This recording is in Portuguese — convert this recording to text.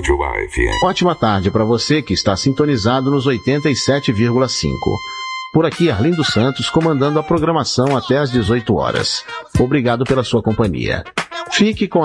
Jujubá FM. Ótima tarde para você que está sintonizado nos 87,5. Por aqui, Arlindo Santos, comandando a programação até às 18 horas. Obrigado pela sua companhia. Fique com